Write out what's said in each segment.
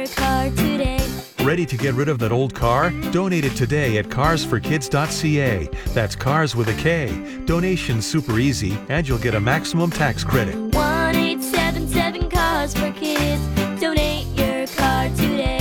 car today. Ready to get rid of that old car? Donate it today at carsforkids.ca. That's cars with a K. Donation's super easy, and you'll get a maximum tax credit. 1-877 Cars for Kids. Donate your car today.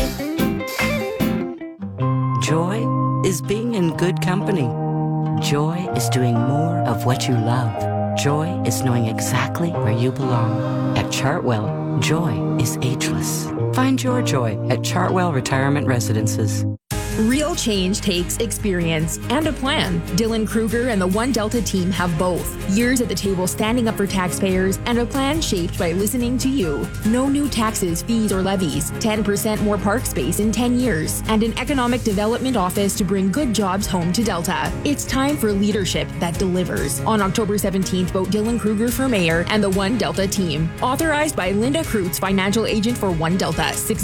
Joy is being in good company. Joy is doing more of what you love. Joy is knowing exactly where you belong. At Chartwell, joy is ageless. Find your joy at Chartwell Retirement Residences. Real change takes experience and a plan. Dylan Kruger and the One Delta team have both. Years at the table standing up for taxpayers and a plan shaped by listening to you. No new taxes, fees, or levies. 10% more park space in 10 years. And an economic development office to bring good jobs home to Delta. It's time for leadership that delivers. On October 17th, vote Dylan Kruger for mayor and the One Delta team. Authorized by Linda Kreutz, financial agent for One Delta,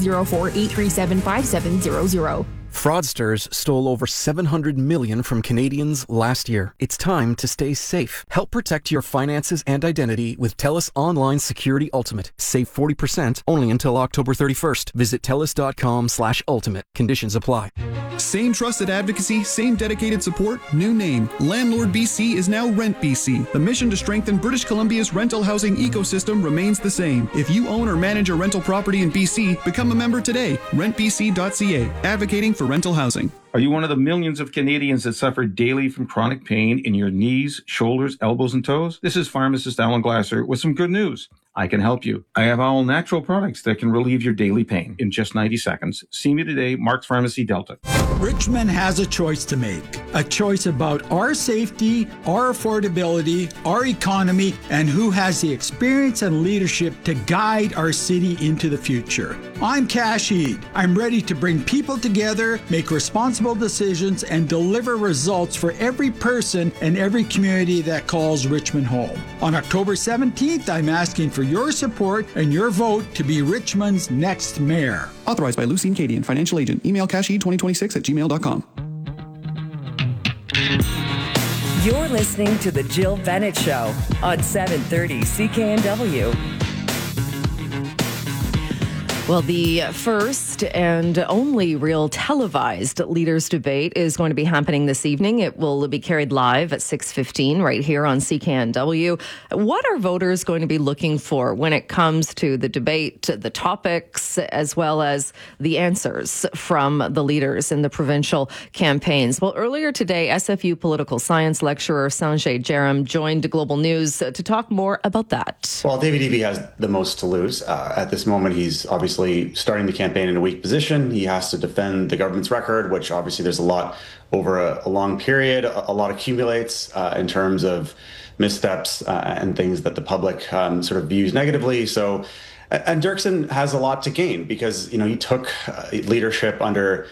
604-837-5700. Fraudsters stole over $700 million from Canadians last year. It's time to stay safe. Help protect your finances and identity with TELUS Online Security Ultimate. Save 40% only until October 31st. Visit TELUS.com/ultimate. Conditions apply. Same trusted advocacy, same dedicated support, new name. Landlord BC is now Rent BC. The mission to strengthen British Columbia's rental housing ecosystem remains the same. If you own or manage a rental property in BC, become a member today. RentBC.ca, advocating for rental housing. Are you one of the millions of Canadians that suffer daily from chronic pain in your knees, shoulders, elbows, and toes? This is pharmacist Alan Glasser with some good news. I can help you. I have all natural products that can relieve your daily pain in just 90 seconds. See me today, Mark's Pharmacy, Delta. Richmond has a choice to make. A choice about our safety, our affordability, our economy, and who has the experience and leadership to guide our city into the future. I'm Kash Eid. I'm ready to bring people together, make responsible decisions, and deliver results for every person and every community that calls Richmond home. On October 17th, I'm asking for your support and your vote to be Richmond's next mayor. Authorized by Lucine Cadian, financial agent. Email cashE2026@gmail.com. You're listening to The Jill Bennett Show on 730 CKNW. Well, the first and only real televised leaders debate is going to be happening this evening. It will be carried live at 6:15 right here on CKNW. What are voters going to be looking for when it comes to the debate, the topics, as well as the answers from the leaders in the provincial campaigns? Well, earlier today, SFU political science lecturer Sanjay Jaram joined Global News to talk more about that. Well, David Eby has the most to lose. At this moment, he's obviously starting the campaign in a weak position. He has to defend the government's record, which obviously there's a lot over a long period. A lot accumulates in terms of missteps and things that the public sort of views negatively. So, and Dirksen has a lot to gain because, he took leadership under,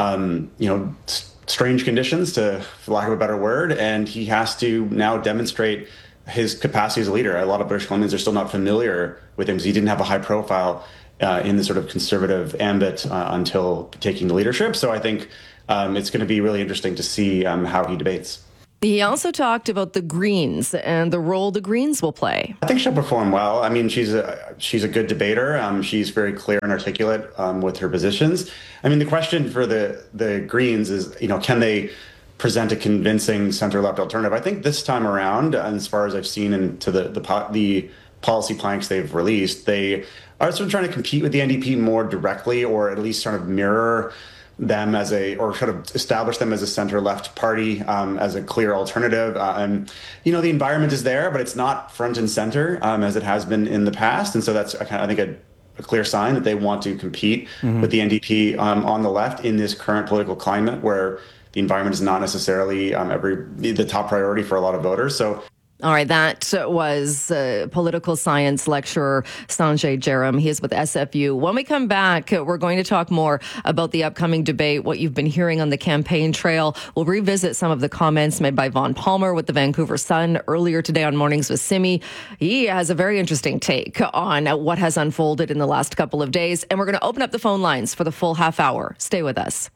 strange conditions, for lack of a better word, and he has to now demonstrate his capacity as a leader. A lot of British Columbians are still not familiar with him because he didn't have a high profile in the sort of conservative ambit until taking the leadership. So I think it's going to be really interesting to see how he debates. He also talked about the Greens and the role the Greens will play. I think she'll perform well. I mean, she's a good debater. She's very clear and articulate with her positions. I mean, the question for the Greens is, can they present a convincing center-left alternative? I think this time around, and as far as I've seen into the policy planks they've released, they are sort of trying to compete with the NDP more directly, or at least sort of mirror them or sort of establish them as a center-left party, as a clear alternative. And, the environment is there, but it's not front and center as it has been in the past. And so that's, I think, a clear sign that they want to compete with the NDP on the left in this current political climate where the environment is not necessarily the top priority for a lot of voters. So. All right, that was political science lecturer Sanjay Jaram. He is with SFU. When we come back, we're going to talk more about the upcoming debate, what you've been hearing on the campaign trail. We'll revisit some of the comments made by Vaughn Palmer with the Vancouver Sun earlier today on Mornings with Simi. He has a very interesting take on what has unfolded in the last couple of days. And we're going to open up the phone lines for the full half hour. Stay with us.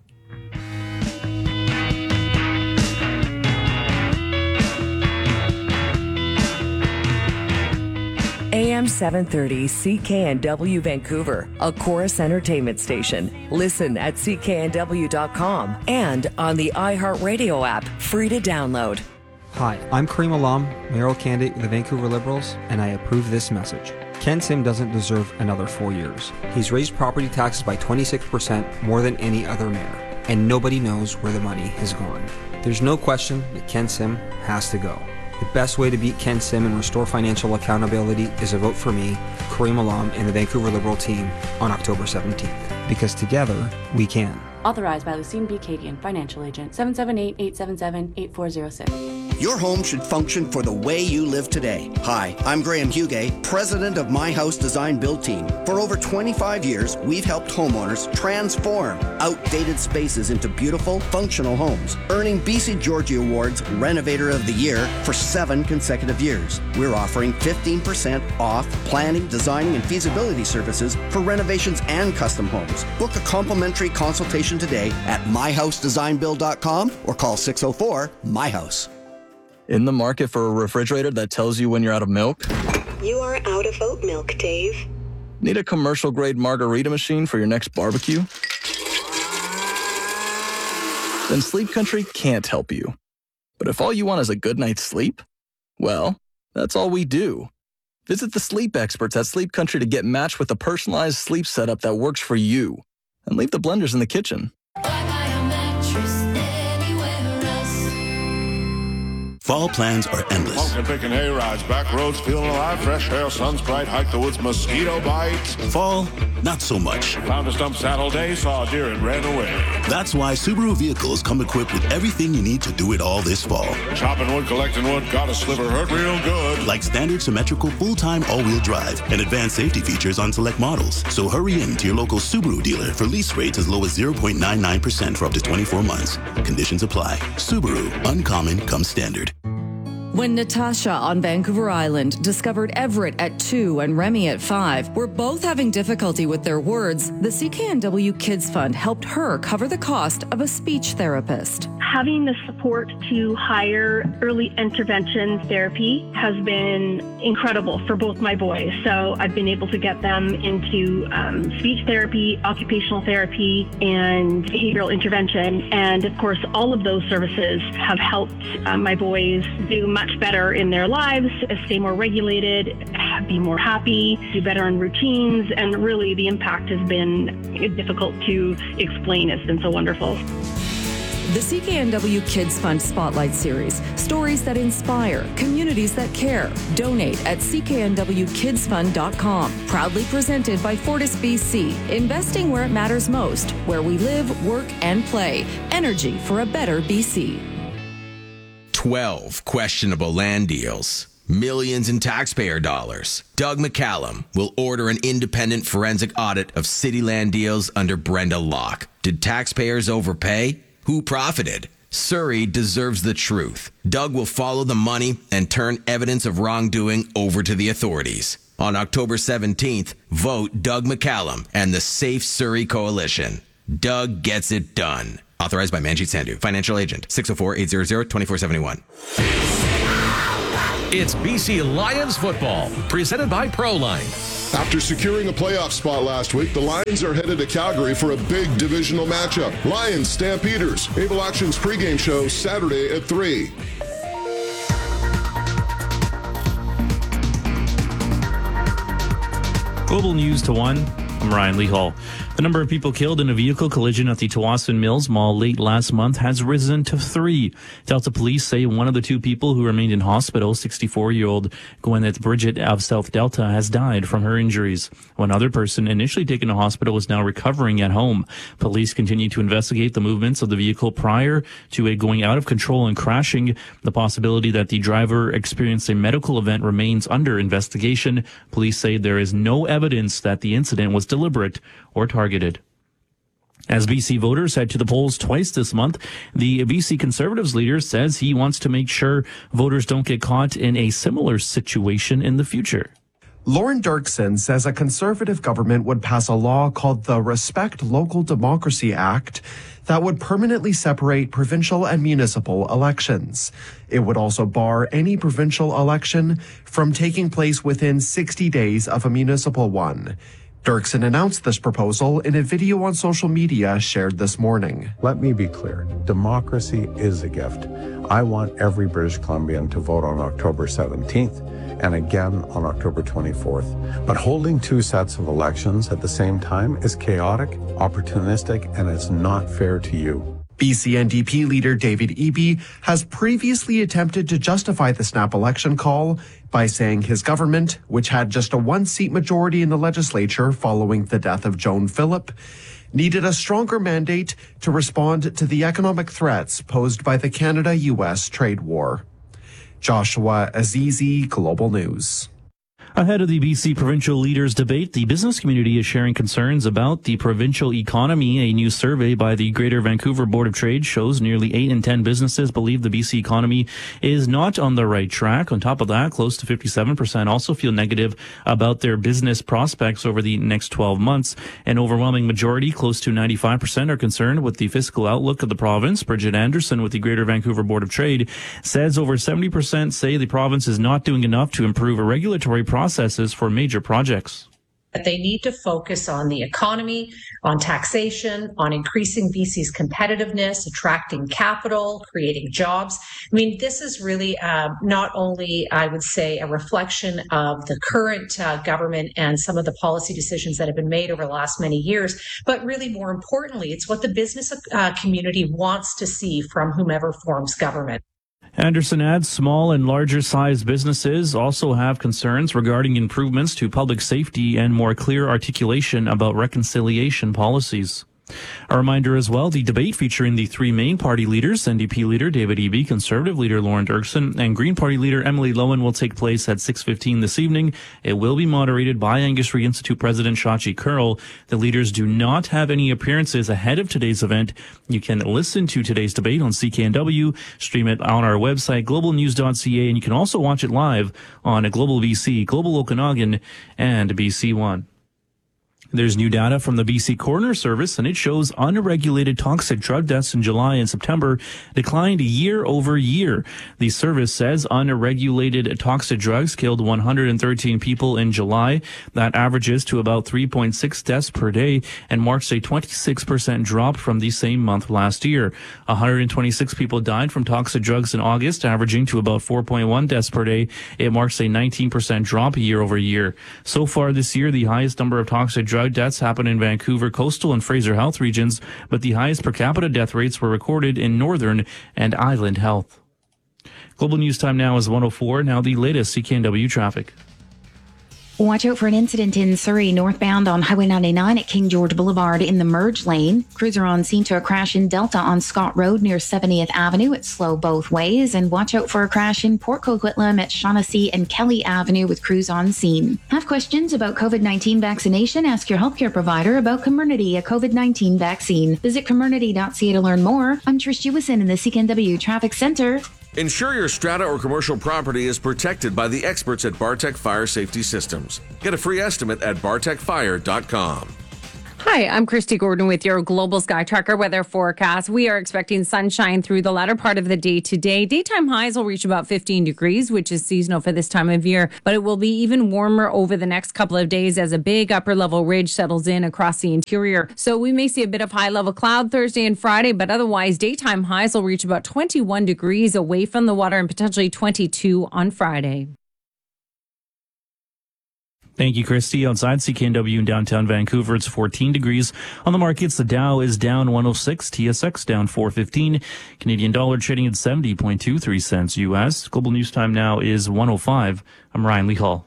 AM 730 CKNW Vancouver, a Chorus Entertainment station. Listen at cknw.com and on the iHeartRadio app, free to download. Hi, I'm Kareem Alam, mayoral candidate of the Vancouver Liberals, and I approve this message. Ken Sim doesn't deserve another 4 years. He's raised property taxes by 26% more than any other mayor, and nobody knows where the money has gone. There's no question that Ken Sim has to go. The best way to beat Ken Sim and restore financial accountability is a vote for me, Kareem Alam, and the Vancouver Liberal team on October 17th. Because together, we can. Authorized by Lucine B. Cadian, Financial Agent, 778-877-8406. Your home should function for the way you live today. Hi, I'm Graham Hugay, president of My House Design Build Team. For over 25 years, we've helped homeowners transform outdated spaces into beautiful, functional homes, earning BC Georgie Awards Renovator of the Year for 7 consecutive years. We're offering 15% off planning, designing, and feasibility services for renovations and custom homes. Book a complimentary consultation today at myhousedesignbuild.com or call 604-MY-HOUSE. In the market for a refrigerator that tells you when you're out of milk? You are out of oat milk, Dave. Need a commercial-grade margarita machine for your next barbecue? Then Sleep Country can't help you. But if all you want is a good night's sleep, well, that's all we do. Visit the sleep experts at Sleep Country to get matched with a personalized sleep setup that works for you. And leave the blenders in the kitchen. Fall plans are endless. Pumpkin picking hay rides, back roads, feeling alive, fresh air, sun's bright, hike the woods, mosquito bites. Fall, not so much. Found a stump saddle day, saw a deer and ran away. That's why Subaru vehicles come equipped with everything you need to do it all this fall. Chopping wood, collecting wood, got a sliver, hurt real good. Like standard symmetrical full-time all-wheel drive and advanced safety features on select models. So hurry in to your local Subaru dealer for lease rates as low as 0.99% for up to 24 months. Conditions apply. Subaru, uncommon comes standard. When Natasha on Vancouver Island discovered Everett at 2 and Remy at 5 were both having difficulty with their words, the CKNW Kids Fund helped her cover the cost of a speech therapist. Having the support to hire early intervention therapy has been incredible for both my boys. So I've been able to get them into speech therapy, occupational therapy, and behavioral intervention. And of course, all of those services have helped my boys do much better in their lives, stay more regulated, be more happy, do better in routines. And really the impact has been difficult to explain. It's been so wonderful. The CKNW Kids Fund Spotlight Series. Stories that inspire, communities that care. Donate at cknwkidsfund.com. Proudly presented by Fortis BC. Investing where it matters most. Where we live, work, and play. Energy for a better BC. 12 questionable land deals. Millions in taxpayer dollars. Doug McCallum will order an independent forensic audit of city land deals under Brenda Locke. Did taxpayers overpay? Who profited? Surrey deserves the truth. Doug will follow the money and turn evidence of wrongdoing over to the authorities. On October 17th, vote Doug McCallum and the Safe Surrey Coalition. Doug gets it done. Authorized by Manjit Sandhu, Financial Agent, 604-800-2471. It's BC Lions football, presented by Proline. After securing a playoff spot last week, the Lions are headed to Calgary for a big divisional matchup. Lions Stampeders. Able Action's pregame show Saturday at 3. Global News to 1. I'm Ryan Lee Hall. The number of people killed in a vehicle collision at the Tsawwassen Mills Mall late last month has risen to 3. Delta police say one of the 2 people who remained in hospital, 64-year-old Gwyneth Bridget of South Delta, has died from her injuries. One other person initially taken to hospital is now recovering at home. Police continue to investigate the movements of the vehicle prior to it going out of control and crashing. The possibility that the driver experienced a medical event remains under investigation. Police say there is no evidence that the incident was deliberate or targeted. As BC voters head to the polls twice this month, the BC Conservatives leader says he wants to make sure voters don't get caught in a similar situation in the future. Lauren Dirksen says a Conservative government would pass a law called the Respect Local Democracy Act that would permanently separate provincial and municipal elections. It would also bar any provincial election from taking place within 60 days of a municipal one. Dirksen announced this proposal in a video on social media shared this morning. Let me be clear. Democracy is a gift. I want every British Columbian to vote on October 17th and again on October 24th. But holding two sets of elections at the same time is chaotic, opportunistic, and it's not fair to you. BC NDP leader David Eby has previously attempted to justify the snap election call by saying his government, which had just a one-seat majority in the legislature following the death of Joan Phillip, needed a stronger mandate to respond to the economic threats posed by the Canada-US trade war. Joshua Azizi, Global News. Ahead of the BC provincial leaders debate, the business community is sharing concerns about the provincial economy. A new survey by the Greater Vancouver Board of Trade shows nearly 8 in 10 businesses believe the BC economy is not on the right track. On top of that, close to 57% also feel negative about their business prospects over the next 12 months. An overwhelming majority, close to 95%, are concerned with the fiscal outlook of the province. Bridget Anderson with the Greater Vancouver Board of Trade says over 70% say the province is not doing enough to improve a regulatory processes for major projects. That they need to focus on the economy, on taxation, on increasing BC's competitiveness, attracting capital, creating jobs. I mean, this is really not only, I would say, a reflection of the current government and some of the policy decisions that have been made over the last many years, but really more importantly, it's what the business community wants to see from whomever forms government. Anderson adds small and larger sized businesses also have concerns regarding improvements to public safety and more clear articulation about reconciliation policies. A reminder as well, the debate featuring the three main party leaders, NDP leader David Eby, Conservative leader Lauren Dirksen, and Green Party leader Emily Lowen, will take place at 6:15 this evening. It will be moderated by Angus Reid Institute President Shachi Kurl. The leaders do not have any appearances ahead of today's event. You can listen to today's debate on CKNW, stream it on our website, globalnews.ca, and you can also watch it live on Global BC, Global Okanagan, and BC One. There's new data from the BC Coroner Service, and it shows unregulated toxic drug deaths in July and September declined year over year. The service says unregulated toxic drugs killed 113 people in July. That averages to about 3.6 deaths per day and marks a 26% drop from the same month last year. 126 people died from toxic drugs in August, averaging to about 4.1 deaths per day. It marks a 19% drop year over year. So far this year, the highest number of toxic drug deaths happened in Vancouver, Coastal, and Fraser Health regions, but the highest per capita death rates were recorded in Northern and Island Health. Global News Time now is 1:04. Now the latest CKNW traffic. Watch out for an incident in Surrey, northbound on Highway 99 at King George Boulevard in the merge lane. Crews are on scene to a crash in Delta on Scott Road near 70th Avenue. It's slow both ways. And watch out for a crash in Port Coquitlam at Shaughnessy and Kelly Avenue with crews on scene. Have questions about COVID-19 vaccination? Ask your healthcare provider about Comirnaty, a COVID-19 vaccine. Visit Comirnaty.ca to learn more. I'm Trish Jewison in the CKNW Traffic Center. Ensure your strata or commercial property is protected by the experts at Bartech Fire Safety Systems. Get a free estimate at bartechfire.com. Hi, I'm Christy Gordon with your Global Sky Tracker weather forecast. We are expecting sunshine through the latter part of the day today. Daytime highs will reach about 15 degrees, which is seasonal for this time of year, but it will be even warmer over the next couple of days as a big upper level ridge settles in across the interior. So we may see a bit of high level cloud Thursday and Friday, but otherwise daytime highs will reach about 21 degrees away from the water and potentially 22 on Friday. Thank you, Christy. Outside CKNW in downtown Vancouver, it's 14 degrees. On the markets, the Dow is down 106, TSX down 415, Canadian dollar trading at 70.23 cents U.S. Global News Time now is 1:05. I'm Ryan Lee Hall.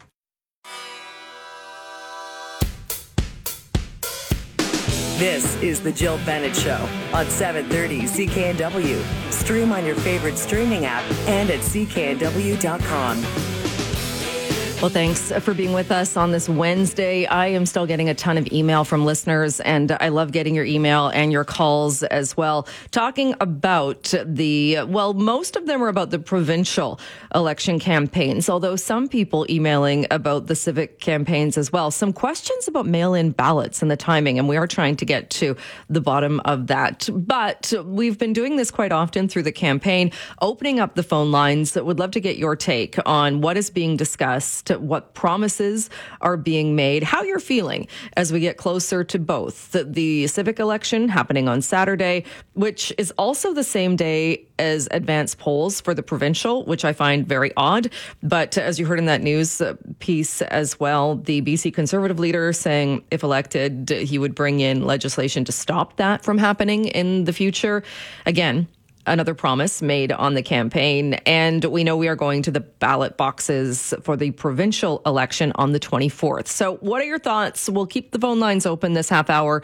This is the Jill Bennett Show on 730 CKNW. Stream on your favorite streaming app and at cknw.com. Well, thanks for being with us on this Wednesday. I am still getting a ton of email from listeners, and I love getting your email and your calls as well, talking about most of them are about the provincial election campaigns, although some people emailing about the civic campaigns as well. Some questions about mail-in ballots and the timing, and we are trying to get to the bottom of that. But we've been doing this quite often through the campaign, opening up the phone lines. Would love to get your take on what is being discussed, what promises are being made, how you're feeling as we get closer to both the civic election happening on Saturday, which is also the same day as advance polls for the provincial, which I find very odd. But as you heard in that news piece as well, the BC Conservative leader saying if elected, he would bring in legislation to stop that from happening in the future. Again, another promise made on the campaign. And we know we are going to the ballot boxes for the provincial election on the 24th. So what are your thoughts? We'll keep the phone lines open this half hour,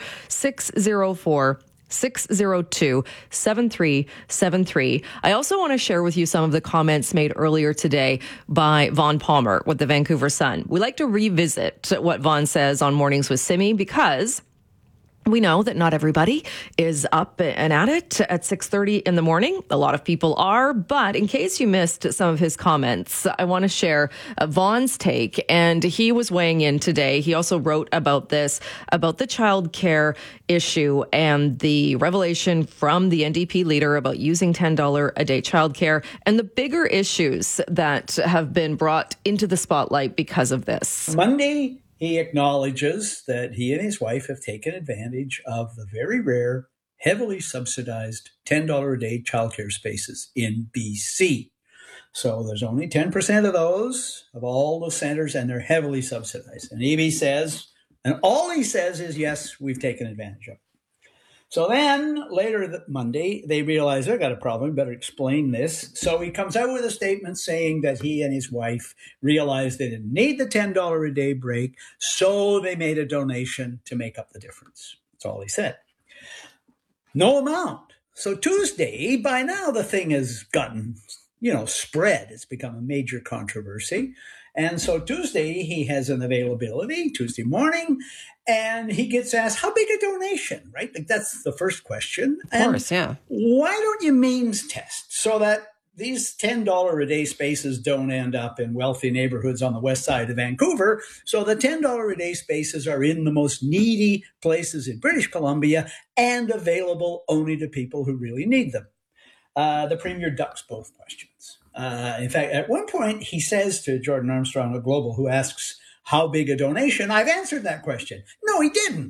604-602-7373. I also want to share with you some of the comments made earlier today by Vaughn Palmer with the Vancouver Sun. We like to revisit what Vaughn says on Mornings with Simi because we know that not everybody is up and at it at 6:30 in the morning. A lot of people are, but in case you missed some of his comments, I want to share Vaughn's take, and he was weighing in today. He also wrote about this, about the child care issue and the revelation from the NDP leader about using $10 a day childcare and the bigger issues that have been brought into the spotlight because of this. Monday, he acknowledges that he and his wife have taken advantage of the very rare, heavily subsidized $10 a day childcare spaces in BC. So there's only 10% of those, of all the centers, and they're heavily subsidized. And EB says, and all he says is, yes, we've taken advantage of it. So then later that Monday, they realize they've got a problem, better explain this. So he comes out with a statement saying that he and his wife realized they didn't need the $10 a day break, so they made a donation to make up the difference. That's all he said. No amount. So Tuesday, by now the thing has gotten, spread. It's become a major controversy. And so Tuesday, he has an availability, Tuesday morning, and he gets asked, how big a donation, right? Like that's the first question. Of course, yeah. Why don't you means test so that these $10 a day spaces don't end up in wealthy neighborhoods on the west side of Vancouver? So the $10 a day spaces are in the most needy places in British Columbia and available only to people who really need them. The Premier ducks both questions. In fact, at one point, he says to Jordan Armstrong of Global, who asks, how big a donation? I've answered that question. No, he didn't.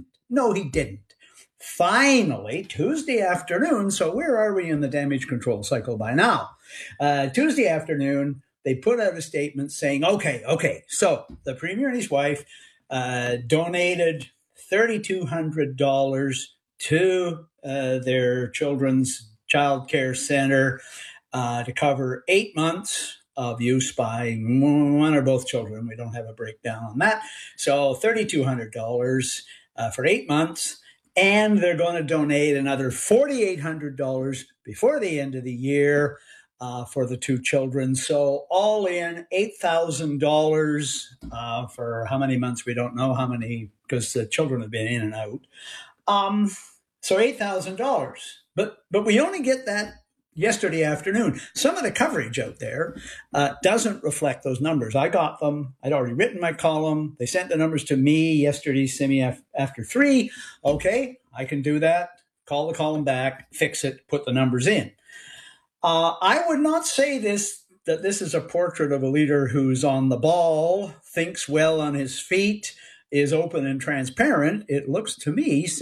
Finally, Tuesday afternoon, so where are we in the damage control cycle by now? Tuesday afternoon, they put out a statement saying, okay, so the Premier and his wife donated $3,200 to their children's child care center to cover 8 months of use by one or both children. We don't have a breakdown on that. So $3,200 for 8 months. And they're going to donate another $4,800 before the end of the year for the two children. So all in $8,000 for how many months? We don't know how many, because the children have been in and out. So $8,000. But we only get that yesterday afternoon. Some of the coverage out there doesn't reflect those numbers. I got them. I'd already written my column. They sent the numbers to me yesterday, Simi, after 3. Okay, I can do that. Call the column back, fix it, put the numbers in. I would not say that this is a portrait of a leader who's on the ball, thinks well on his feet, is open and transparent. It looks to me